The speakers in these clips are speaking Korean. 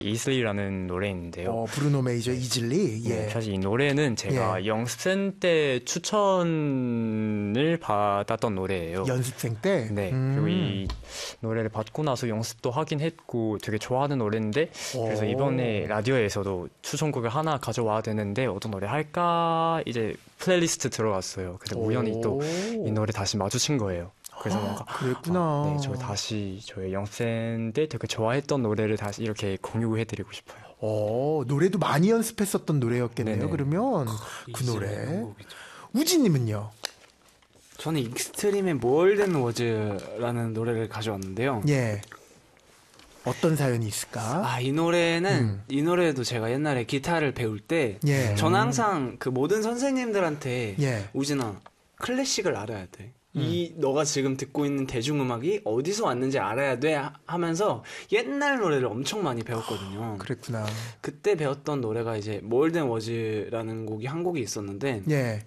이슬리라는 노래인데요. 브루노 메이저 이즐리. 예. 네, 사실 이 노래는 제가 연습생 때 추천을 받았던 노래예요. 연습생 때? 네. 그리고 이 노래를 받고 나서 연습도 하긴 했고 되게 좋아하는 노래인데 그래서 이번에 라디오에서도 추천곡을 하나 가져와야 되는데 어떤 노래 할까 이제 플레이리스트 들어갔어요. 근데 우연히 또 이 노래 다시 마주친 거예요. 그래서 뭔가 그랬구나. 네, 저 다시 저의 연습생 때 되게 좋아했던 노래를 다시 이렇게 공유해드리고 싶어요. 노래도 많이 연습했었던 노래였겠네요. 네네. 그러면 그 노래. 우진님은요? 저는 익스트림의 More Than Words라는 노래를 가져왔는데요. 예. 어떤 사연이 있을까? 이 노래는 이 노래도 제가 옛날에 기타를 배울 때 저는 항상 그 모든 선생님들한테 우진아 클래식을 알아야 돼. 너가 지금 듣고 있는 대중음악이 어디서 왔는지 알아야 돼 하면서 옛날 노래를 엄청 많이 배웠거든요. 그랬구나. 그때 배웠던 노래가 이제 More Than Words라는 곡이 한 곡이 있었는데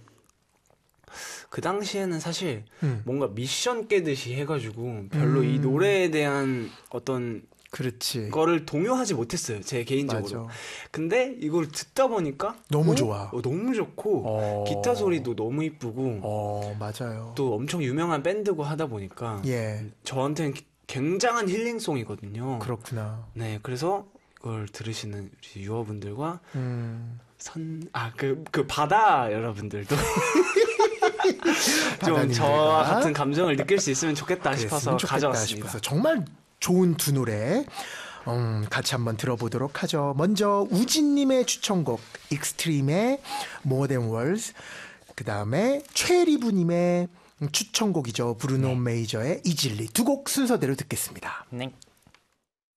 그 당시에는 사실 뭔가 미션 깨듯이 해가지고 별로 이 노래에 대한 어떤 거를 동요하지 못했어요. 제 개인적으로. 맞아. 근데 이걸 듣다 보니까 너무 좋아. 너무 좋고 기타 소리도 너무 이쁘고 맞아요. 또 엄청 유명한 밴드고 하다 보니까 저한테는 굉장한 힐링송이거든요. 그렇구나. 네, 그래서 이걸 들으시는 우리 유어분들과 그 바다 여러분들도 좀 저와 같은 감정을 느낄 수 있으면 좋겠다 싶어서 가져왔습니다. 싶어서. 정말 좋은 두 노래 같이 한번 들어보도록 하죠. 먼저 우진님의 추천곡 익스트림의 More Than Words, 그 다음에 최리부님의 추천곡이죠. 브루노 메이저의 이즐리. 두 곡 순서대로 듣겠습니다. 네.